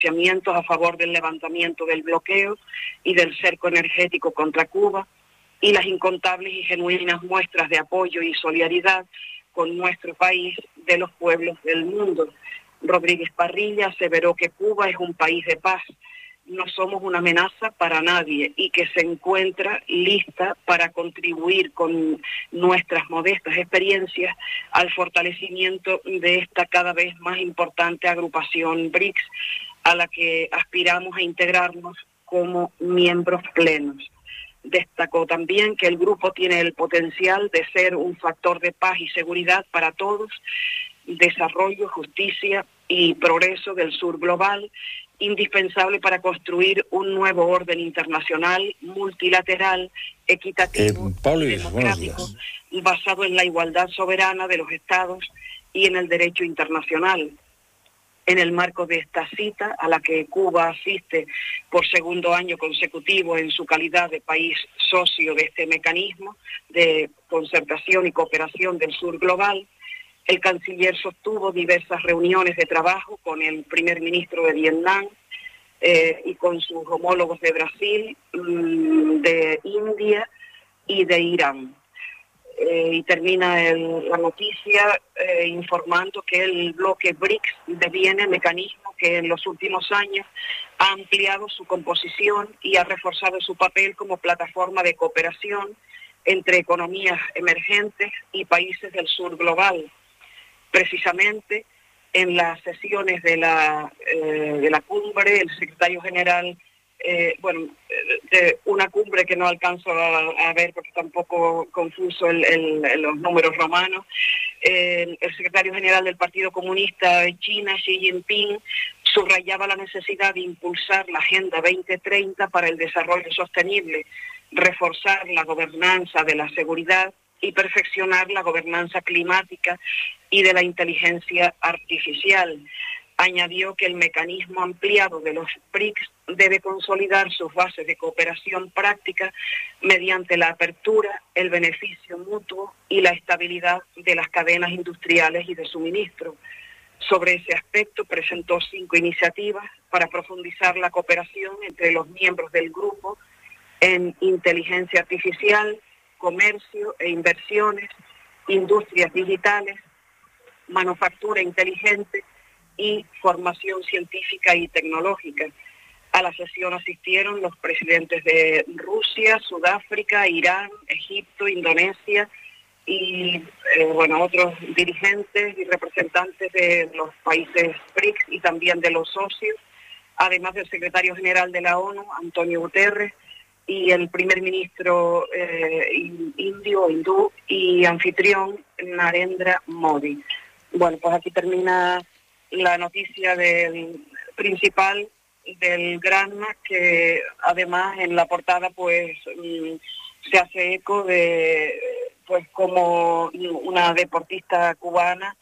pronunciamientos a favor del levantamiento del bloqueo y del cerco energético contra Cuba, y las incontables y genuinas muestras de apoyo y solidaridad con nuestro país de los pueblos del mundo. Rodríguez Parrilla aseveró que Cuba es un país de paz, no somos una amenaza para nadie y que se encuentra lista para contribuir con nuestras modestas experiencias al fortalecimiento de esta cada vez más importante agrupación BRICS, a la que aspiramos a integrarnos como miembros plenos. Destacó también que el grupo tiene el potencial de ser un factor de paz y seguridad para todos, desarrollo, justicia y progreso del sur global, indispensable para construir un nuevo orden internacional, multilateral, equitativo y democrático, basado en la igualdad soberana de los estados y en el derecho internacional. En el marco de esta cita, a la que Cuba asiste por segundo año consecutivo en su calidad de país socio de este mecanismo de concertación y cooperación del sur global, el canciller sostuvo diversas reuniones de trabajo con el primer ministro de Vietnam y con sus homólogos de Brasil, de India y de Irán. Y termina la noticia informando que el bloque BRICS deviene mecanismo que en los últimos años ha ampliado su composición y ha reforzado su papel como plataforma de cooperación entre economías emergentes y países del sur global. Precisamente en las sesiones de la cumbre, el secretario general, de una cumbre que no alcanzo a ver porque tampoco confuso los números romanos, el secretario general del Partido Comunista de China, Xi Jinping, subrayaba la necesidad de impulsar la Agenda 2030 para el desarrollo sostenible, reforzar la gobernanza de la seguridad y perfeccionar la gobernanza climática y de la inteligencia artificial. Añadió que el mecanismo ampliado de los BRICS debe consolidar sus bases de cooperación práctica mediante la apertura, el beneficio mutuo y la estabilidad de las cadenas industriales y de suministro. Sobre ese aspecto presentó 5 iniciativas para profundizar la cooperación entre los miembros del grupo en inteligencia artificial, comercio e inversiones, industrias digitales, manufactura inteligente y formación científica y tecnológica. A la sesión asistieron los presidentes de Rusia, Sudáfrica, Irán, Egipto, Indonesia y otros dirigentes y representantes de los países BRICS y también de los socios, además del secretario general de la ONU, Antonio Guterres, y el primer ministro hindú y anfitrión, Narendra Modi. Bueno, pues aquí termina la noticia principal del Granma, que además en la portada pues se hace eco de pues como una deportista cubana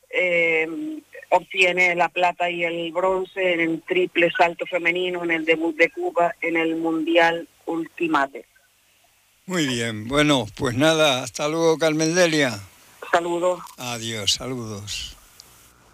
obtiene la plata y el bronce en el triple salto femenino en el debut de Cuba en el Mundial Ultimate. Muy bien, bueno, pues nada, hasta luego, Carmen Delia. Saludos. Adiós, saludos.